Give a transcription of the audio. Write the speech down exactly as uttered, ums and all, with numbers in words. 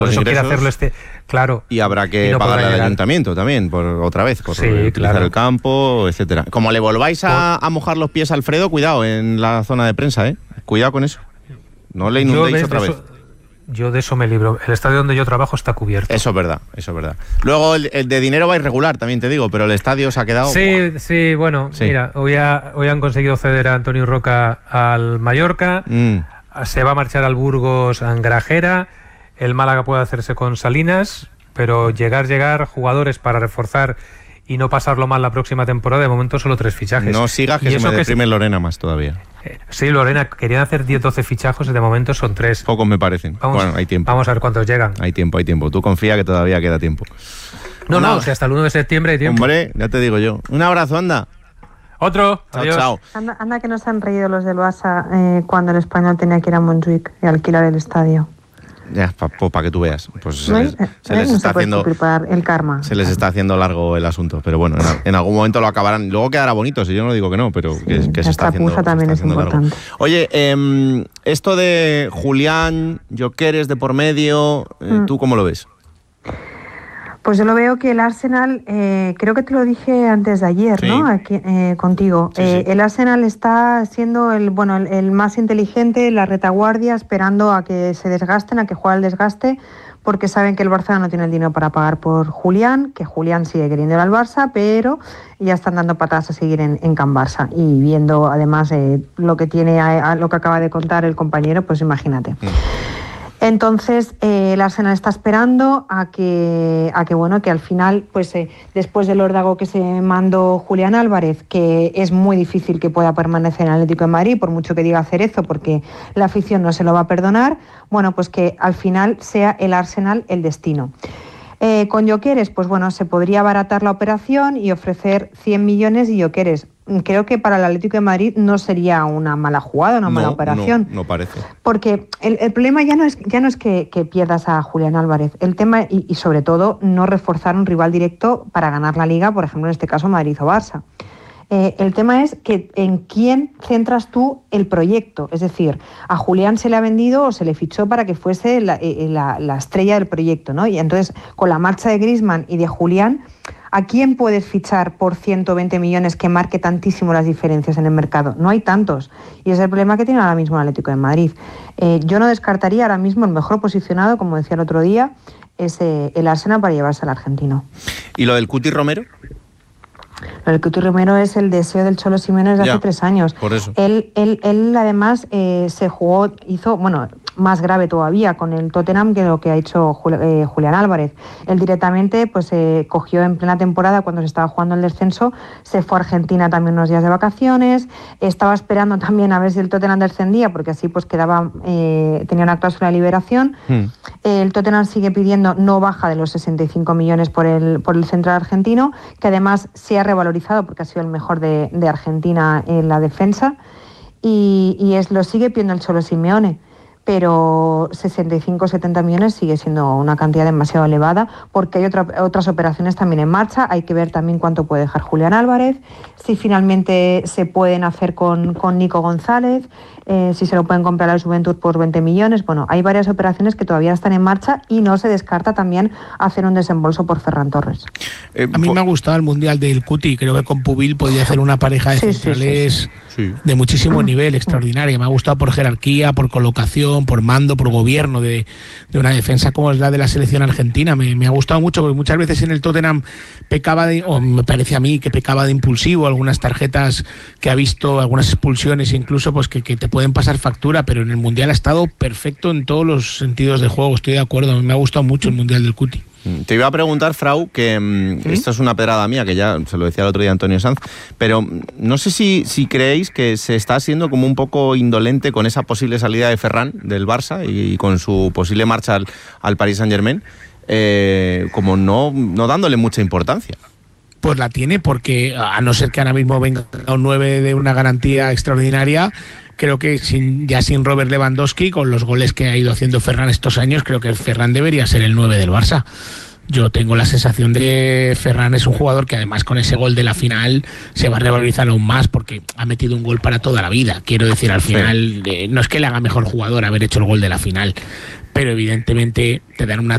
por eso quiere hacerlo este, claro. Y habrá que no pagarle al ayuntamiento también, por otra vez, por sí, utilizar claro. el campo, etcétera. Como le volváis a, a mojar los pies a Alfredo, cuidado en la zona de prensa, ¿eh? Cuidado con eso. No le inundéis otra vez. Eso, yo de eso me libro. El estadio donde yo trabajo está cubierto. Eso es verdad, eso es verdad. Luego el, el de dinero va irregular, también te digo, pero el estadio se ha quedado... Sí, ¡buah! sí, bueno, sí. mira, hoy, ha, hoy han conseguido ceder a Antonio Roca al Mallorca, mm. se va a marchar al Burgos a Grajera, el Málaga puede hacerse con Salinas, pero llegar, llegar, jugadores para reforzar y no pasarlo mal la próxima temporada, de momento solo tres fichajes. No sigas que se me deprime que... Lorena más todavía. Eh, sí, Lorena, querían hacer diez doce fichajos y de momento son tres. Pocos me parecen. Vamos, bueno, hay tiempo. Vamos a ver cuántos llegan. Hay tiempo, hay tiempo. Tú confía que todavía queda tiempo. No, Una... no, o sea, hasta el uno de septiembre hay tiempo. Hombre, ya te digo yo. Un abrazo, anda. Otro. Chao, adiós. chao. Anda, anda que nos han reído los del Barça eh, cuando el Español tenía que ir a Montjuic y alquilar el estadio. Ya, para pa que tú veas. Pues se no, les, eh, se les no está se haciendo el karma. Se les está haciendo largo el asunto, pero bueno, en, en algún momento lo acabarán. Luego quedará bonito, si yo no digo que no, pero sí, que, que se está haciendo. La también es importante. Largo. Oye, eh, esto de Julián, Gyökeres de por medio, eh, mm. ¿tú cómo lo ves? Pues yo lo veo que el Arsenal, eh, creo que te lo dije antes de ayer, sí. ¿no? Aquí, eh, contigo. Sí, eh, sí. El Arsenal está siendo el bueno el, el más inteligente, la retaguardia, esperando a que se desgasten, a que juegue el desgaste, porque saben que el Barça no tiene el dinero para pagar por Julián, que Julián sigue queriendo ir al Barça, pero ya están dando patadas a seguir en, en Can Barça. Y viendo además eh, lo que tiene, a, a lo que acaba de contar el compañero, pues imagínate. Mm. Entonces eh, el Arsenal está esperando a que a que bueno que al final pues eh, después del órdago que se mandó Julián Álvarez, que es muy difícil que pueda permanecer en el Atlético de Madrid por mucho que diga Cerezo, porque la afición no se lo va a perdonar, bueno pues que al final sea el Arsenal el destino. Eh, con Gyökeres, pues bueno, se podría abaratar la operación y ofrecer cien millones y Gyökeres. Creo que para el Atlético de Madrid no sería una mala jugada, una no, mala operación. No, no parece. Porque el, el problema ya no es ya no es que, que pierdas a Julián Álvarez. El tema, y, y sobre todo, no reforzar un rival directo para ganar la Liga, por ejemplo, en este caso Madrid o Barça. Eh, el tema es que en quién centras tú el proyecto. Es decir, a Julián se le ha vendido o se le fichó para que fuese la, eh, la, la estrella del proyecto, ¿no? Y entonces, con la marcha de Griezmann y de Julián, ¿a quién puedes fichar por ciento veinte millones que marque tantísimo las diferencias en el mercado? No hay tantos. Y es el problema que tiene ahora mismo el Atlético de Madrid. Eh, yo no descartaría ahora mismo el mejor posicionado, como decía el otro día, es eh, el Arsenal para llevarse al argentino. ¿Y lo del Cuti Romero? Lo del Cuti Romero es el deseo del Cholo Simeone desde ya, hace tres años. Por eso. Él, él, él además eh, se jugó, hizo, bueno, más grave todavía con el Tottenham que lo que ha hecho Jul- eh, Julián Álvarez. Él directamente pues eh, cogió en plena temporada, cuando se estaba jugando el descenso, se fue a Argentina también unos días de vacaciones, estaba esperando también a ver si el Tottenham descendía, porque así pues quedaba, eh, tenía una cláusula de liberación. Hmm. El Tottenham sigue pidiendo no baja de los sesenta y cinco millones por el, por el central argentino, que además se ha revalorizado porque ha sido el mejor de, de Argentina en la defensa, y, y es, lo sigue pidiendo el Cholo Simeone. Pero sesenta y cinco setenta millones sigue siendo una cantidad demasiado elevada, porque hay otra, otras operaciones también en marcha. Hay que ver también cuánto puede dejar Julián Álvarez, si finalmente se pueden hacer con, con Nico González, eh, si se lo pueden comprar al Juventud por veinte millones. Bueno, hay varias operaciones que todavía están en marcha y no se descarta también hacer un desembolso por Ferran Torres. Eh, A mí me ha gustado el Mundial del Cuti, creo que con Pubil podía hacer una pareja de sí, centrales sí, sí, sí. de muchísimo nivel, extraordinaria. Me ha gustado por jerarquía, por colocación, por mando, por gobierno de, de una defensa como es la de la selección argentina. Me, me ha gustado mucho, porque muchas veces en el Tottenham pecaba de, o me parece a mí que pecaba de impulsivo, algunas tarjetas que ha visto, algunas expulsiones incluso, pues que, que te pueden pasar factura, pero en el Mundial ha estado perfecto en todos los sentidos de juego, estoy de acuerdo, me ha gustado mucho el Mundial del Cuti. Te iba a preguntar, Frau, que ¿Mm? esto es una pedrada mía, que ya se lo decía el otro día Antonio Sanz, pero no sé si, si creéis que se está siendo como un poco indolente con esa posible salida de Ferran del Barça y, y con su posible marcha al, al Paris Saint-Germain, eh, como no, no dándole mucha importancia. Pues la tiene, porque a no ser que ahora mismo venga un nueve de una garantía extraordinaria, creo que sin, ya sin Robert Lewandowski, con los goles que ha ido haciendo Ferran estos años, creo que Ferran debería ser el nueve del Barça. Yo tengo la sensación de que Ferran es un jugador que además con ese gol de la final se va a revalorizar aún más, porque ha metido un gol para toda la vida. Quiero decir, al final, eh, no es que le haga mejor jugador haber hecho el gol de la final, pero evidentemente te dan una